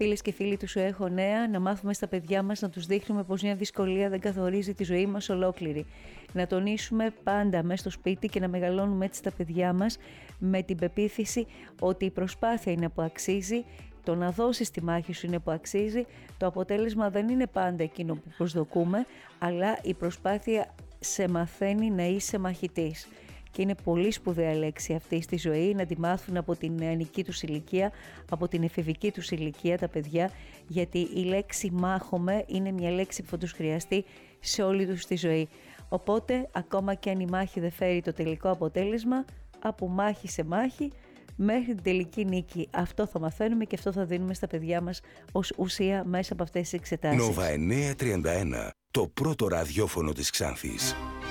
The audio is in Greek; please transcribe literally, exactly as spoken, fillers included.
Φίλες και φίλοι του Σου Έχω Νέα, να μάθουμε στα παιδιά μας να τους δείχνουμε πως μια δυσκολία δεν καθορίζει τη ζωή μας ολόκληρη. Να τονίσουμε πάντα μέσα στο σπίτι και να μεγαλώνουμε έτσι τα παιδιά μας με την πεποίθηση ότι η προσπάθεια είναι που αξίζει, το να δώσεις τη μάχη σου είναι που αξίζει, το αποτέλεσμα δεν είναι πάντα εκείνο που προσδοκούμε, αλλά η προσπάθεια σε μαθαίνει να είσαι μαχητής. Και είναι πολύ σπουδαία λέξη αυτή στη ζωή, να τη μάθουν από την νεανική τους ηλικία, από την εφηβική τους ηλικία τα παιδιά, γιατί η λέξη μάχομαι είναι μια λέξη που θα τους χρειαστεί σε όλη τους τη ζωή. Οπότε, ακόμα και αν η μάχη δεν φέρει το τελικό αποτέλεσμα, από μάχη σε μάχη, μέχρι την τελική νίκη. Αυτό θα μαθαίνουμε και αυτό θα δίνουμε στα παιδιά μας ως ουσία μέσα από αυτές τις εξετάσεις. Νόβα εννιακόσια τριάντα ένα, το πρώτο ραδιόφωνο της Ξάνθης.